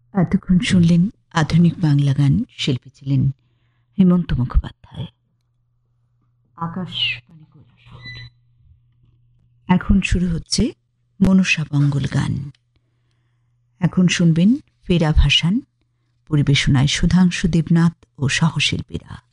এতক্ষণ শুনলেন আধুনিক বাংলা গান। শিল্পী ছিলেন হেমন্ত মুখোপাধ্যায়। আকাশবাণী কৈলাসহর। এখন শুরু হচ্ছে মনসা মঙ্গল গান। এখন শুনবেন ফেরা ভাসান, পরিবেশনায় সুধাংশু দেবনাথ ও সহশিল্পীরা।